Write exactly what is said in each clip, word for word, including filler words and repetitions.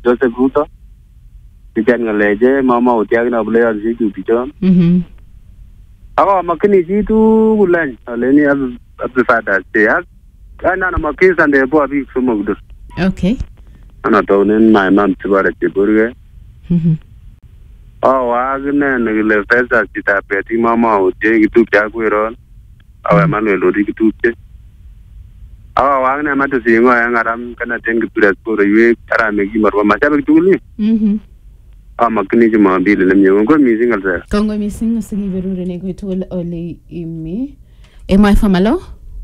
Joseph Ruto. Bijan ngaleje mama utiak na bule al siku bijan. Mhm. Ako makini situ bulan. Aleni ab abfada sehat. Ana na makisa ndebo abi sumugdur. Okay. Ana tawnen my mom tibara tiburge. Mhm. Oh, agne ngle pesa kita peti mama utie gitu jago ron. Awe Manuel odi gitu te. Awa wagne mata singo yang aram kana ten gitu das poro yue ara megi marwa macha be tuli. Mhm. Ah makni juma bil lem nyo go mi singal sa. Kongo missing sigi berure ne ko tol ole imi. E my famalo?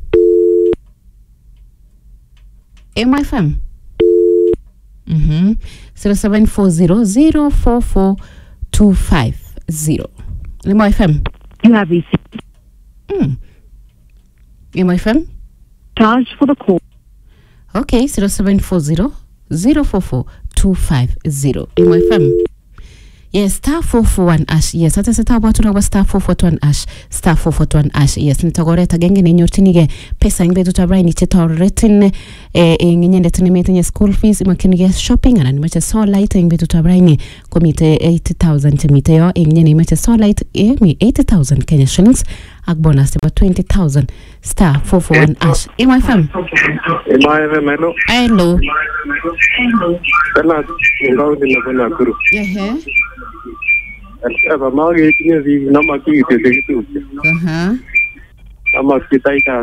E my fam. Mhm. zero seven four zero zero four four two five zero. Le my fam. You have received Hmm. E my fam? charge for the call. Okay, zero seven four zero zero four four two five zero. E my fam. Yes, star four four one ash. Yes, ata seta watu na wa star four four one ash. Star four four one ash. Yes, nitagoreta genge ni nyortinige pesa ingbe tutabrai ni cheta retin eh nginyende tunemete nye school fees imakinige shopping ana nimeche so light ingbe tutabrai ni komite eighty thousand temite yo nginyende nimeche so light eh mi eighty thousand Kenya shillings ak bonus about twenty thousand star four four one ash. E my fam. E my fam hello. Hello. Kana ngau ni na kuna kuru. Yeah. Aba magi tinya si nama ki te te gitu. Aha. Nama kita ita.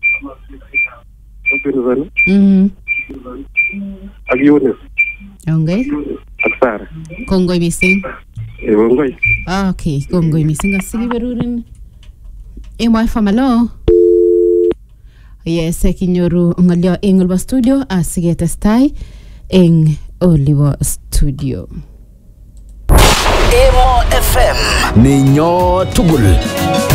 Oke nuzan. Mhm. Agione. Okay. Aksar. Kongo missing. E bongoi. Ah, okay. Kongo missing asigi berurin. E my famalo. Yes, kinyoru ngalyo engulba studio asige testai eng Oliver studio. Emo F M Ninyo Tugul